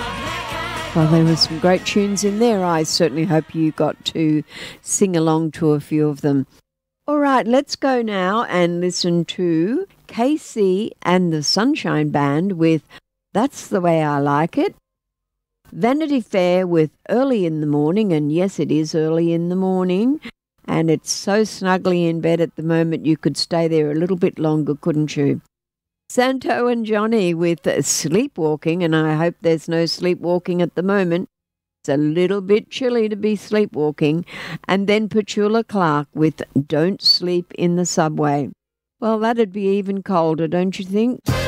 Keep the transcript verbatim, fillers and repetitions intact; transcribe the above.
Well, there were some great tunes in there. I certainly hope you got to sing along to a few of them. All right, let's go now and listen to K C and the Sunshine Band with That's the Way I Like It. Vanity Fair with Early in the Morning, and yes, it is early in the morning, and it's so snuggly in bed at the moment you could stay there a little bit longer, couldn't you? Santo and Johnny with Sleepwalking, and I hope there's no sleepwalking at the moment. It's a little bit chilly to be sleepwalking. And then Petula Clark with Don't Sleep in the Subway. Well, that'd be even colder, don't you think?